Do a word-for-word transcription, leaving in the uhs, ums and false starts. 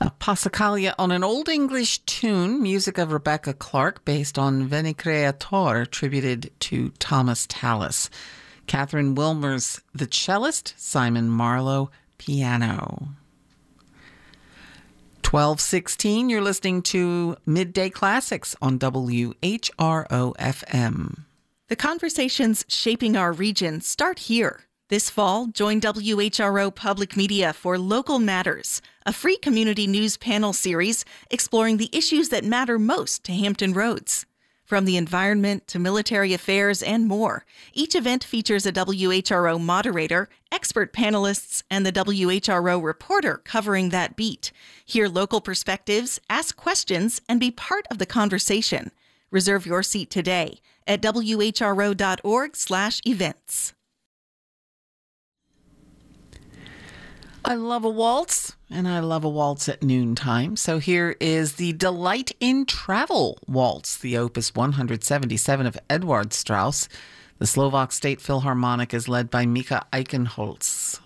A Passacaglia on an Old English tune, music of Rebecca Clark, based on Veni Creator, attributed to Thomas Tallis. Catherine Wilmers, the cellist, Simon Marlowe, piano. twelve sixteen, you're listening to Midday Classics on W H R O F M. The conversations shaping our region start here. This fall, join W H R O Public Media for Local Matters, a free community news panel series exploring the issues that matter most to Hampton Roads. From the environment to military affairs and more, each event features a W H R O moderator, expert panelists, and the W H R O reporter covering that beat. Hear local perspectives, ask questions, and be part of the conversation. Reserve your seat today at W H R O dot org slash events. I love a waltz, and I love a waltz at noontime. So here is the Delight in Travel Waltz, the Opus one seventy-seven of Edward Strauss. The Slovak State Philharmonic is led by Mika Eichenholz.